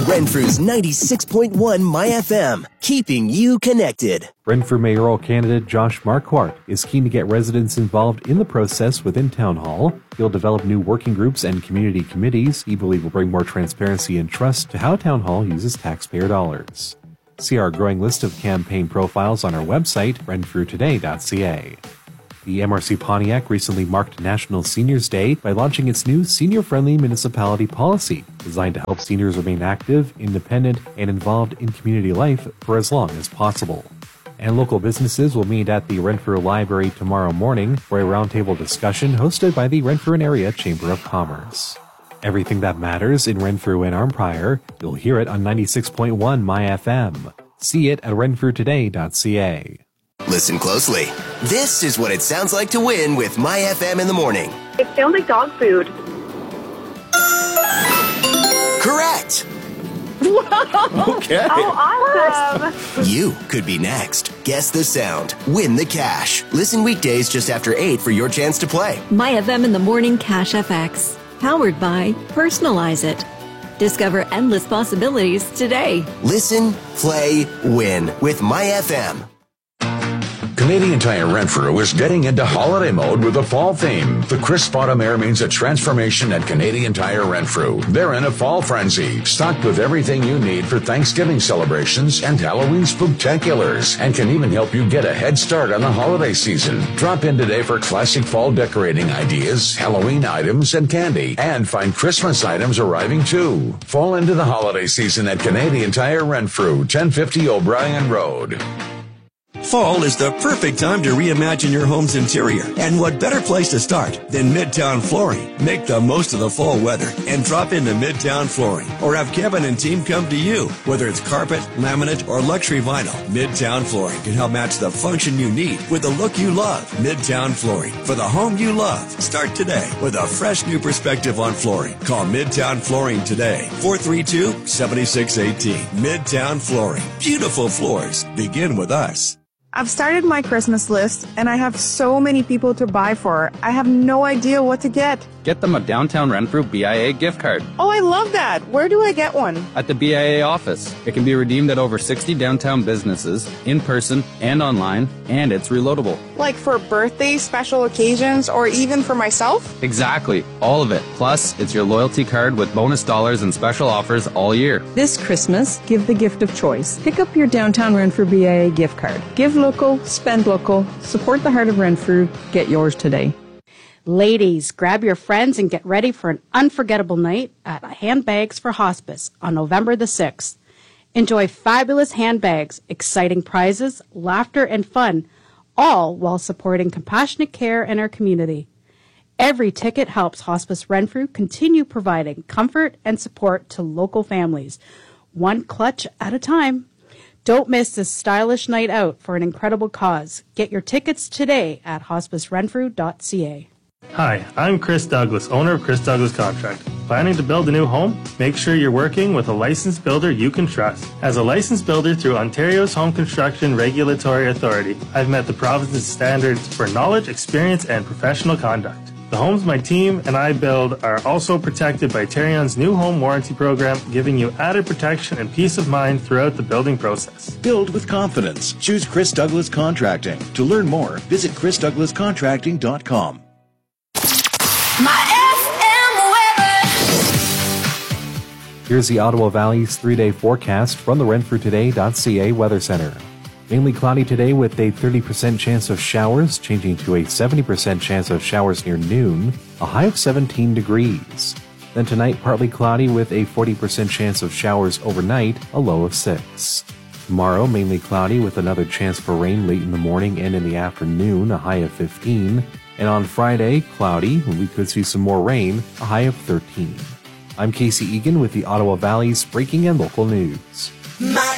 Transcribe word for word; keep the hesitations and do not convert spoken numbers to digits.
Renfrew's ninety-six point one My F M, keeping you connected. Renfrew mayoral candidate Josh Marquardt is keen to get residents involved in the process within Town Hall. He'll develop new working groups and community committees he believes will bring more transparency and trust to how Town Hall uses taxpayer dollars. See our growing list of campaign profiles on our website, renfrew today dot c a. The M R C Pontiac recently marked National Seniors Day by launching its new senior-friendly municipality policy, designed to help seniors remain active, independent, and involved in community life for as long as possible. And local businesses will meet at the Renfrew Library tomorrow morning for a roundtable discussion hosted by the Renfrew and Area Chamber of Commerce. Everything that matters in Renfrew and Arnprior, you'll hear it on ninety-six point one My F M. See it at renfrew today dot c a. Listen closely. This is what it sounds like to win with My F M in the morning. It sounds like dog food. Correct. Whoa. Okay. Oh, awesome. You could be next. Guess the sound. Win the cash. Listen weekdays just after eight for your chance to play. My F M in the Morning Cash F X. Powered by Personalize It. Discover endless possibilities today. Listen, play, win with My F M. Canadian Tire Renfrew is getting into holiday mode with a fall theme. The crisp autumn air means a transformation at Canadian Tire Renfrew. They're in a fall frenzy, stocked with everything you need for Thanksgiving celebrations and Halloween spooktaculars, and can even help you get a head start on the holiday season. Drop in today for classic fall decorating ideas, Halloween items, and candy, and find Christmas items arriving too. Fall into the holiday season at Canadian Tire Renfrew, ten fifty O'Brien Road. Fall is the perfect time to reimagine your home's interior. And what better place to start than Midtown Flooring? Make the most of the fall weather and drop into Midtown Flooring. Or have Kevin and team come to you. Whether it's carpet, laminate, or luxury vinyl, Midtown Flooring can help match the function you need with the look you love. Midtown Flooring. For the home you love. Start today with a fresh new perspective on flooring. Call Midtown Flooring today. four three two, seven six one eight. Midtown Flooring. Beautiful floors. Begin with us. I've started my Christmas list, and I have so many people to buy for. I have no idea what to get. Get them a Downtown Renfrew B I A gift card. Oh, I love that. Where do I get one? At the B I A office. It can be redeemed at over sixty downtown businesses, in person and online, and it's reloadable. Like for birthdays, special occasions, or even for myself? Exactly. All of it. Plus, it's your loyalty card with bonus dollars and special offers all year. This Christmas, give the gift of choice. Pick up your Downtown Renfrew B I A gift card. Give local, spend local, support the heart of Renfrew. Get yours today. Ladies, grab your friends and get ready for an unforgettable night at Handbags for Hospice on November the sixth. Enjoy fabulous handbags, exciting prizes, laughter, and fun, all while supporting compassionate care in our community. Every ticket helps Hospice Renfrew continue providing comfort and support to local families, one clutch at a time. Don't miss this stylish night out for an incredible cause. Get your tickets today at hospice renfrew dot c a. Hi, I'm Chris Douglas, owner of Chris Douglas Contract. Planning to build a new home? Make sure you're working with a licensed builder you can trust. As a licensed builder through Ontario's Home Construction Regulatory Authority, I've met the province's standards for knowledge, experience, and professional conduct. The homes my team and I build are also protected by Terrion's new home warranty program, giving you added protection and peace of mind throughout the building process. Build with confidence. Choose Chris Douglas Contracting. To learn more, visit chris douglas contracting dot com. Here's the Ottawa Valley's three-day forecast from the renfrew today dot c a Weather Center. Mainly cloudy today with a thirty percent chance of showers, changing to a seventy percent chance of showers near noon, a high of seventeen degrees. Then tonight, partly cloudy with a forty percent chance of showers overnight, a low of six. Tomorrow, mainly cloudy with another chance for rain late in the morning and in the afternoon, a high of fifteen. And on Friday, cloudy, we could see some more rain, a high of thirteen. I'm Casey Egan with the Ottawa Valley's breaking and local news. My